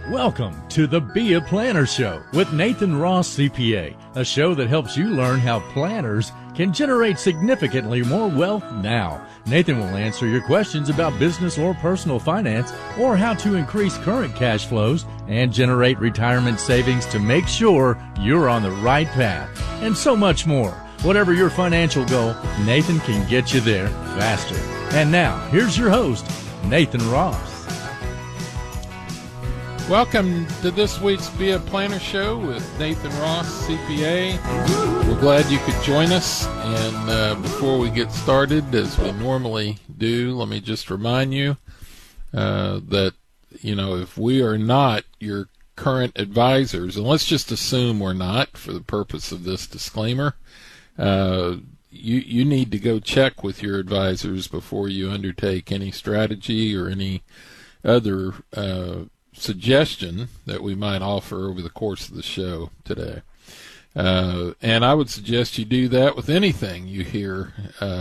Welcome to the Be a Planner Show with Nathan Ross, CPA, a show that helps you learn how planners can generate significantly more wealth now. Nathan will answer your questions about business or personal finance, or how to increase current cash flows and generate retirement savings to make sure you're on the right path, and so much more. Whatever your financial goal, Nathan can get you there faster. And now, here's your host, Nathan Ross. Welcome to this week's Be a Planner Show with Nathan Ross, CPA. We're glad you could join us. And before we get started, as we normally do, let me just remind you that, if we are not your current advisors, and let's just assume we're not for the purpose of this disclaimer, you need to go check with your advisors before you undertake any strategy or any other suggestion that we might offer over the course of the show today. And I would suggest you do that with anything you hear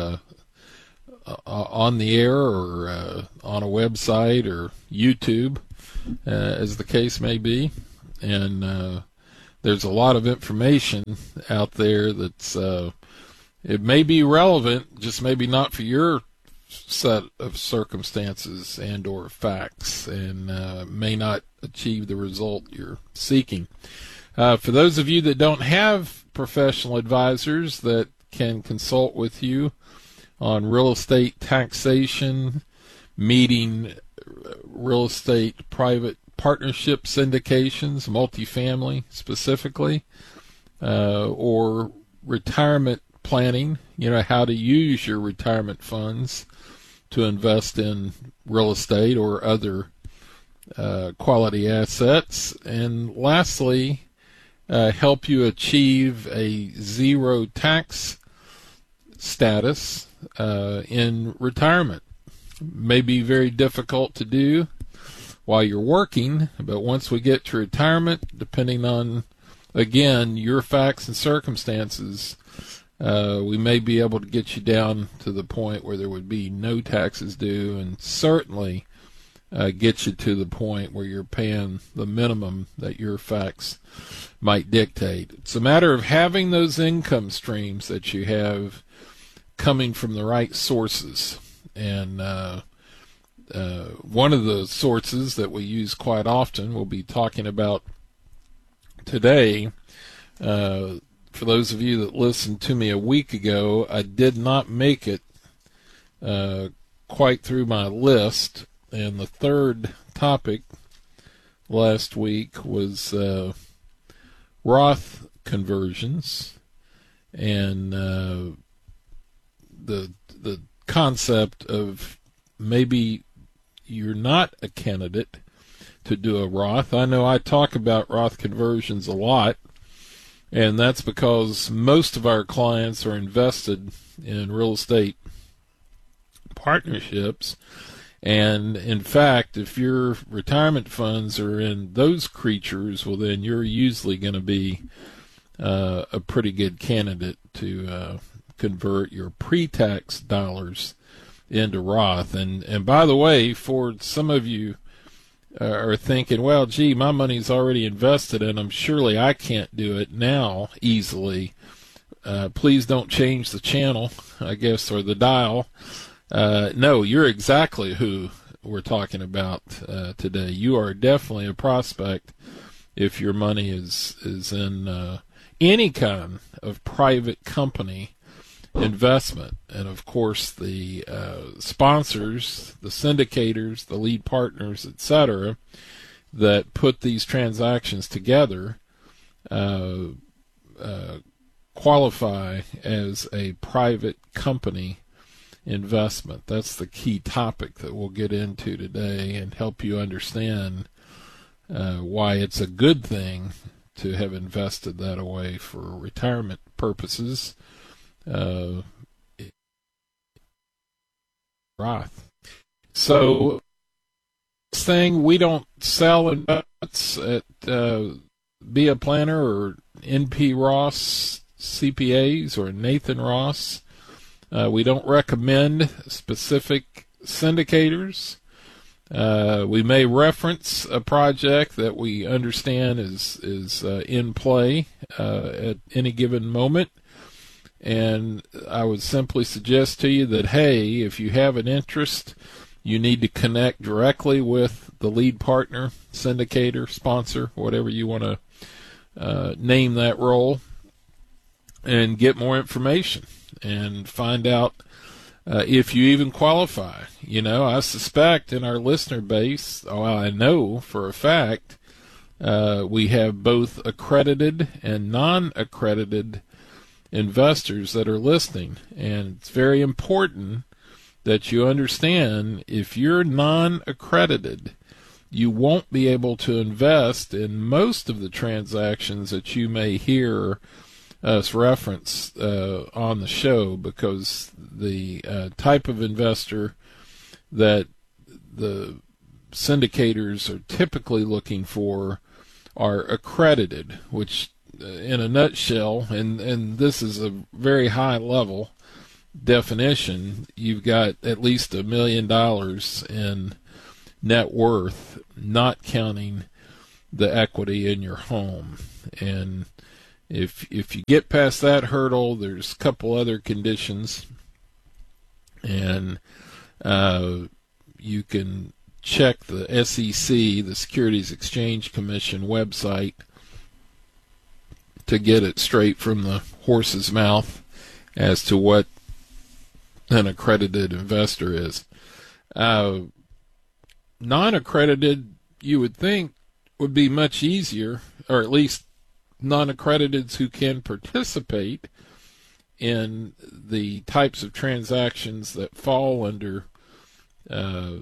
on the air or on a website or YouTube, as the case may be. And there's a lot of information out there that's it may be relevant, just maybe not for your set of circumstances and or facts, and may not achieve the result you're seeking. For those of you that don't have professional advisors that can consult with you on real estate taxation, meeting real estate private partnership syndications, multifamily specifically, or retirement planning, how to use your retirement funds to invest in real estate or other quality assets. And lastly, help you achieve a zero tax status in retirement. May be very difficult to do while you're working, but once we get to retirement, depending on, again, your facts and circumstances, we may be able to get you down to the point where there would be no taxes due, and certainly get you to the point where you're paying the minimum that your facts might dictate. It's a matter of having those income streams that you have coming from the right sources. And one of the sources that we use quite often, we'll be talking about today. For those of you that listened to me a week ago, I did not make it quite through my list. And the third topic last week was Roth conversions, and the concept of maybe you're not a candidate to do a Roth. I know I talk about Roth conversions a lot, and that's because most of our clients are invested in real estate partnerships. And in fact, if your retirement funds are in those creatures, well, then you're usually going to be a pretty good candidate to convert your pre-tax dollars into Roth. And by the way, for some of you are thinking, well, gee, my money's already invested in them, surely I can't do it now easily. Please don't change the channel, I guess, or the dial. No, you're exactly who we're talking about today. You are definitely a prospect if your money is in any kind of private company investment. And of course, the sponsors, the syndicators, the lead partners, etc., that put these transactions together qualify as a private company investment. That's the key topic that we'll get into today and help you understand why it's a good thing to have invested that away for retirement purposes. Roth. So, this thing, we don't sell investments at Be a Planner or NP Ross CPAs or Nathan Ross. We don't recommend specific syndicators. We may reference a project that we understand is in play at any given moment. And I would simply suggest to you that, hey, if you have an interest, you need to connect directly with the lead partner, syndicator, sponsor, whatever you want to name that role, and get more information and find out if you even qualify. You know, I suspect in our listener base, I know for a fact, we have both accredited and non-accredited investors that are listening. And it's very important that you understand, if you're non-accredited, you won't be able to invest in most of the transactions that you may hear us reference on the show, because the type of investor that the syndicators are typically looking for are accredited, which in a nutshell, and this is a very high level definition, you've got at least $1 million in net worth, not counting the equity in your home. And if you get past that hurdle, there's a couple other conditions, and you can check the SEC, the Securities Exchange Commission website, to get it straight from the horse's mouth as to what an accredited investor is. Non-accredited, you would think, would be much easier, or at least non-accrediteds who can participate in the types of transactions that fall under the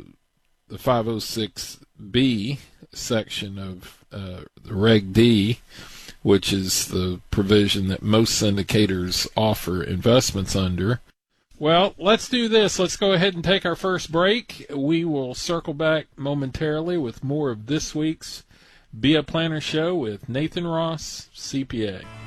506B section of the Reg D, which is the provision that most syndicators offer investments under. Well, let's do this. Let's go ahead and take our first break. We will circle back momentarily with more of this week's Be a Planner Show with Nathan Ross, CPA.